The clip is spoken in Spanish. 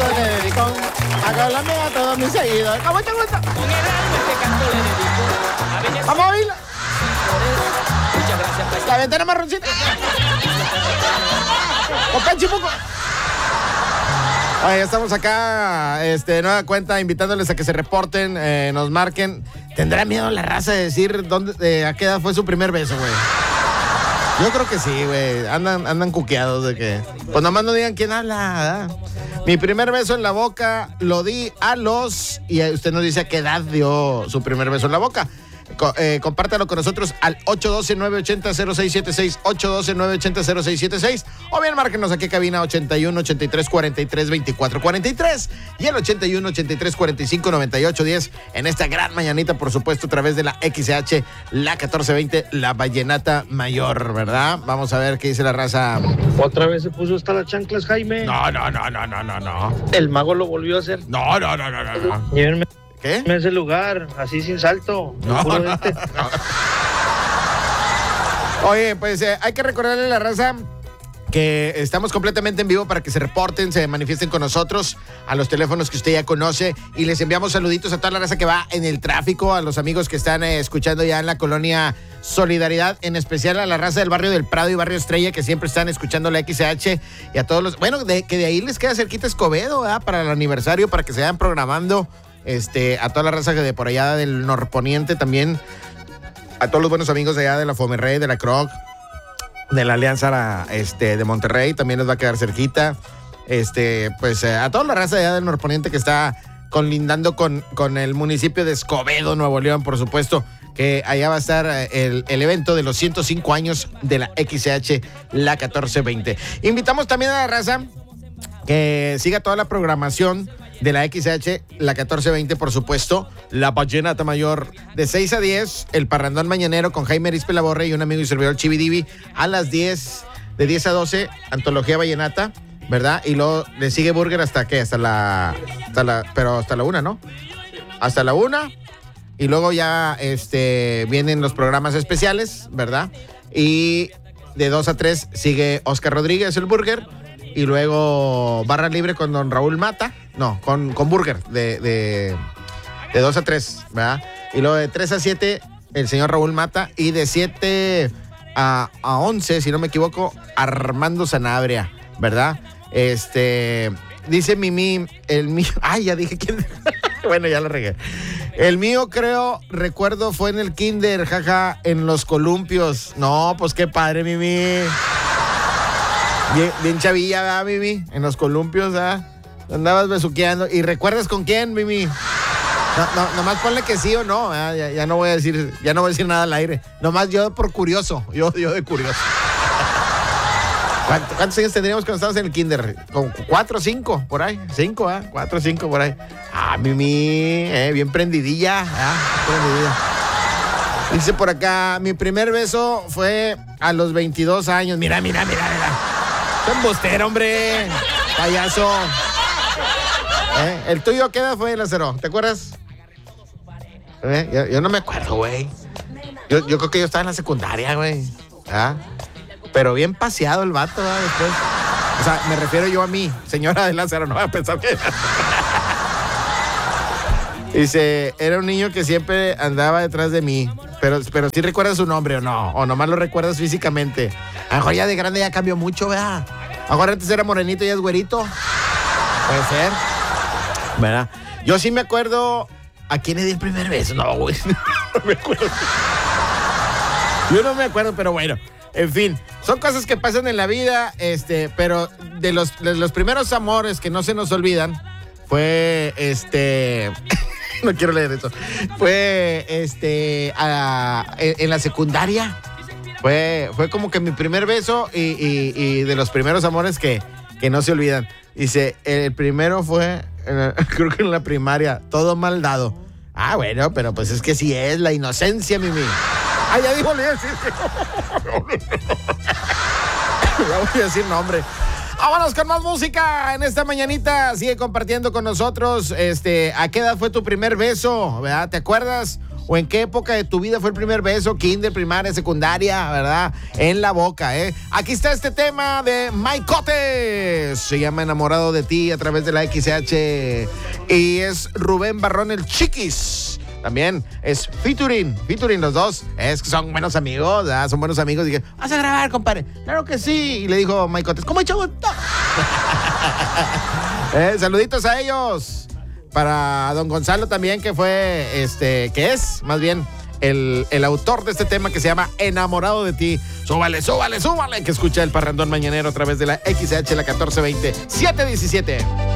canto le dedico a Colombia y a todos mis seguidores. ¿Cómo te gusta? Con el alma este canto le dedico a Venezuela. Vamos a oírla. Muchas gracias, país. La ventana marroncita. Con Panchipuco. Oye, ya estamos acá, nueva cuenta, invitándoles a que se reporten, nos marquen. ¿Tendrá miedo la raza de decir dónde, a qué edad fue su primer beso, güey? Yo creo que sí, güey. Andan cuqueados de que... Pues nomás no digan quién habla, ¿verdad? Mi primer beso en la boca lo di a los... Y usted nos dice a qué edad dio su primer beso en la boca. Compártalo con nosotros al 812-980-0676, 812-980-0676, o bien márquenos aquí a cabina 81-83-43-24-43 y el 81-83-45-98-10 en esta gran mañanita, por supuesto, a través de la XH, la 1420, la Vallenata Mayor, ¿verdad? Vamos a ver qué dice la raza. Otra vez se puso hasta las chanclas, Jaime. No. El mago lo volvió a hacer. No. Llévenme ¿Qué? a ese lugar, así sin salto. No. Oye, pues hay que recordarle a la raza que estamos completamente en vivo para que se reporten, se manifiesten con nosotros a los teléfonos que usted ya conoce y les enviamos saluditos a toda la raza que va en el tráfico, a los amigos que están escuchando ya en la colonia Solidaridad, en especial a la raza del barrio del Prado y barrio Estrella que siempre están escuchando la XH y a todos los... Bueno, que de ahí les queda cerquita Escobedo, ¿verdad? Para el aniversario, para que se vayan programando, a toda la raza que de por allá del norponiente también, a todos los buenos amigos de allá de la Fomerrey, de la Croc, de la Alianza de Monterrey, también les va a quedar cerquita. Pues a toda la raza de allá del norponiente que está colindando con el municipio de Escobedo, Nuevo León, por supuesto, que allá va a estar el evento de los 105 años de la XH, la 1420. Invitamos también a la raza que siga toda la programación de la XH, la 1420, por supuesto, la Vallenata Mayor, de 6 a 10, el parrandón mañanero con Jaime Arizpe Laborre y un amigo y servidor Chividivi, a las 10, de 10 a 12, Antología Vallenata, ¿verdad? Y luego le sigue Burger hasta ¿qué? Hasta la 1, ¿no? Hasta la 1, y luego ya vienen los programas especiales, ¿verdad? Y de 2 a 3 sigue Oscar Rodríguez, el Burger, y luego barra libre con don Raúl Mata, no, con Burger, de 2 a 3, ¿verdad? Y luego de 3 a 7, el señor Raúl Mata, y de 7 a 11, si no me equivoco, Armando Sanabria, ¿verdad? Dice Mimi, el mío, ay, ya dije quién, bueno, ya lo regué. El mío, recuerdo, fue en el kinder, jaja, en los columpios. No, pues qué padre, Mimi. Bien chavilla, ¿verdad, Mimi? En los columpios, ¿verdad? Andabas besuqueando. ¿Y recuerdas con quién, Mimi? Nomás ponle que sí o no, ¿verdad? Ya no voy a decir nada al aire. Nomás yo por curioso. Yo de curioso. ¿Cuántos años tendríamos cuando estábamos en el kinder? ¿Con 4 o 5? Por ahí. 5, ¿eh? 4 o 5 por ahí. Ah, Mimi, bien prendidilla. Prendidilla. Dice por acá, mi primer beso fue a los 22 años. Mira. ¡Qué embustero, hombre! Payaso. ¿El tuyo qué edad fue, Lázaro? ¿Te acuerdas? Yo no me acuerdo, güey. Yo creo que yo estaba en la secundaria, güey. ¿Ah? Pero bien paseado el vato, ¿verdad? Después. O sea, me refiero yo a mí, señora de Lázaro, no voy a pensar que... Dice, era un niño que siempre andaba detrás de mí. Pero ¿sí recuerdas su nombre o no? O nomás lo recuerdas físicamente. A lo mejor ya de grande ya cambió mucho, ¿verdad? A lo mejor antes era morenito y ya es güerito. Puede ser. ¿Verdad? Yo sí me acuerdo a quién le di el primer beso. No, güey. No me acuerdo. Yo no me acuerdo, pero bueno. En fin, son cosas que pasan en la vida, pero de los primeros amores que no se nos olvidan fue, no quiero leer eso, fue, en la secundaria, fue como que mi primer beso y de los primeros amores que no se olvidan. Dice, el primero fue, creo que en la primaria, todo mal dado. Ah, bueno, pero pues es que sí es la inocencia, Mimi. Ah, ya dijo, le iba a decir. Ya voy a decir nombre. Vámonos con más música en esta mañanita. Sigue compartiendo con nosotros. ¿A qué edad fue tu primer beso? ¿Verdad? ¿Te acuerdas? o en qué época de tu vida fue el primer beso, kinder, primaria, secundaria, ¿verdad? En la boca, ¿eh? Aquí está este tema de Maicotes. Se llama Enamorado de ti a través de la XH. Y es Rubén Barrón el Chiquis. También es featuring los dos. Es que son buenos amigos, ¿verdad? Son buenos amigos. Dije, ¿vas a grabar, compadre? Claro que sí. Y le dijo Maicotes, ¿cómo he hecho gusto? Saluditos a ellos. Para don Gonzalo también, que fue, que es, más bien, el autor de este tema que se llama Enamorado de ti. Súbale, súbale, súbale, que escucha el Parrandón Mañanero a través de la XH, la 1420, 717.